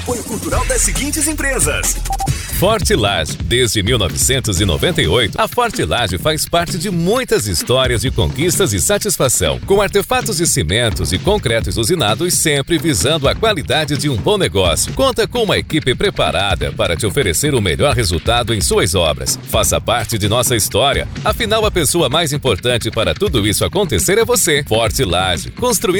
Apoio cultural das seguintes empresas. Forte Laje. Desde 1998, a Forte Laje faz parte de muitas histórias de conquistas e satisfação, com artefatos de cimentos e concretos usinados, sempre visando a qualidade de um bom negócio. Conta com uma equipe preparada para te oferecer o melhor resultado em suas obras. Faça parte de nossa história. Afinal, a pessoa mais importante para tudo isso acontecer é você. Forte Laje. Construir